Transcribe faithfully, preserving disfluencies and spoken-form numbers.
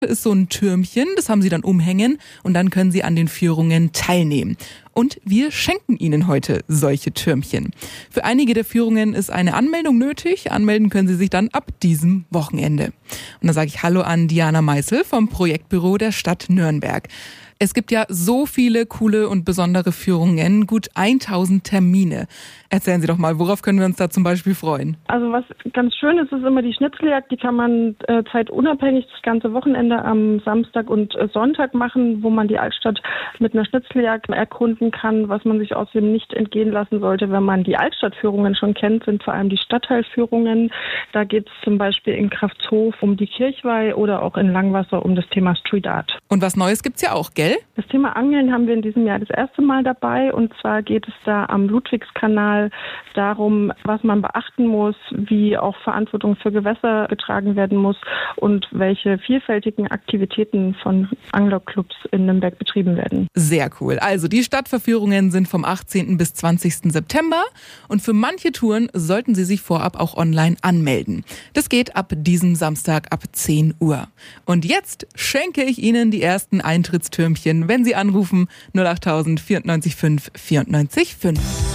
ist so ein Türmchen, das haben Sie dann umhängen und dann können Sie an den Führungen teilnehmen. Und wir schenken Ihnen heute solche Türmchen. Für einige der Führungen ist eine Anmeldung nötig. Anmelden können Sie sich dann ab diesem Wochenende. Und da sage ich Hallo an Diana Meißel vom Projektbüro der Stadt Nürnberg. Es gibt ja so viele coole und besondere Führungen, gut tausend Termine. Erzählen Sie doch mal, worauf können wir uns da zum Beispiel freuen? Also was ganz schön ist, ist immer die Schnitzeljagd. Die kann man äh, zeitunabhängig das ganze Wochenende am Samstag und äh, Sonntag machen, wo man die Altstadt mit einer Schnitzeljagd erkunden kann. Was man sich außerdem nicht entgehen lassen sollte, wenn man die Altstadtführungen schon kennt, sind vor allem die Stadtteilführungen. Da geht es zum Beispiel in Kraftshof um die Kirchweih oder auch in Langwasser um das Thema Street Art. Und was Neues gibt's ja auch, gell? Das Thema Angeln haben wir in diesem Jahr das erste Mal dabei. Und zwar geht es da am Ludwigskanal darum, was man beachten muss, wie auch Verantwortung für Gewässer getragen werden muss und welche vielfältigen Aktivitäten von Anglerclubs in Nürnberg betrieben werden. Sehr cool. Also die Stadtverführungen sind vom achtzehnten bis zwanzigsten September und für manche Touren sollten Sie sich vorab auch online anmelden. Das geht ab diesem Samstag ab zehn Uhr. Und jetzt schenke ich Ihnen die ersten Eintrittstürmchen, wenn Sie anrufen null acht tausend vierundneunzig fünf vierundneunzig fünf.